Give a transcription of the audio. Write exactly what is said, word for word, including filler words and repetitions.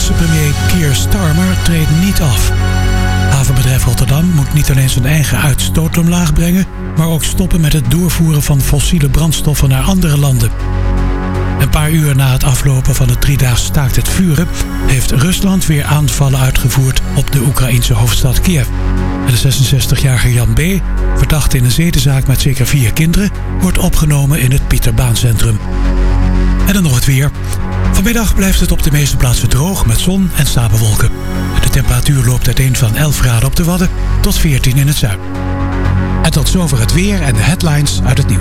Britse premier Keir Starmer treedt niet af. Havenbedrijf Rotterdam moet niet alleen zijn eigen uitstoot omlaag brengen, maar ook stoppen met het doorvoeren van fossiele brandstoffen naar andere landen. Een paar uur na het aflopen van het driedaags staakt het vuren heeft Rusland weer aanvallen uitgevoerd op de Oekraïense hoofdstad Kiev. En de zesenzestigjarige Jan B., verdacht in een zedenzaak met zeker vier kinderen, wordt opgenomen in het Pieterbaancentrum. En dan nog het weer. Vanmiddag blijft het op de meeste plaatsen droog met zon en stapelwolken. De temperatuur loopt uiteen van elf graden op de Wadden tot veertien in het zuiden. En tot zover het weer en de headlines uit het nieuws.